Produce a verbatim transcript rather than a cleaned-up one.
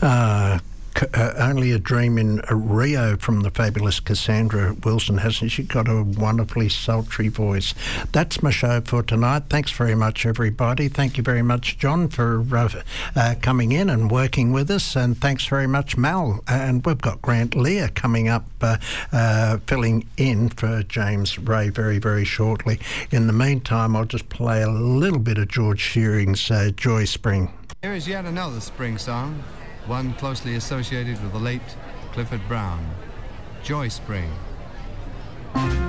Uh, c- uh, Only a Dream in Rio from the fabulous Cassandra Wilson. Hasn't she got a wonderfully sultry voice? That's my show for tonight. Thanks very much, everybody. Thank you very much, John, for uh, uh, coming in and working with us. And thanks very much, Mal. And we've got Grant Lear coming up, uh, uh, filling in for James Ray very, very shortly. In the meantime, I'll just play a little bit of George Shearing's uh, Joy Spring. Here is yet another spring song, one closely associated with the late Clifford Brown, Joy Spring.